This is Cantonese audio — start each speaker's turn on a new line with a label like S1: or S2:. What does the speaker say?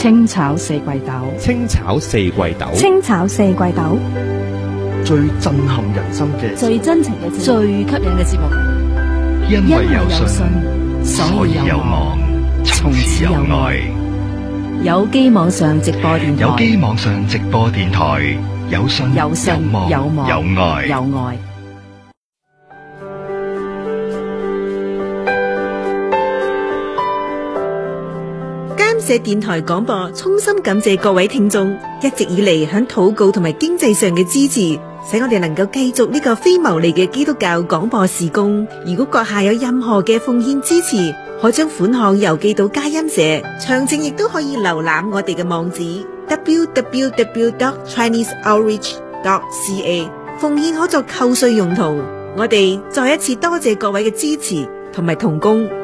S1: 清炒四季豆，
S2: 清炒四季豆，
S3: 清炒四季豆，
S4: 最震撼人心嘅，
S3: 最真情嘅節目，
S1: 最吸引嘅節目。
S5: 因為有信，所以有望，從此有愛。
S1: 有機網上直播電台，
S5: 有機網上直播電台，有信
S1: 有望
S5: 有愛。
S1: 有愛。
S6: 監社電台廣播衷心感謝各位聽眾一直以嚟響禱告同埋經濟上嘅支持，使我哋能夠繼續呢個非牟利嘅基督教廣播事工。如果閣下有任何嘅奉獻支持，可將款項郵寄到佳音社，詳情亦都可以瀏覽我哋嘅網址 www.chineseoutreach.ca。奉獻可作扣稅用途。我哋再一次多謝各位嘅支持同埋同工。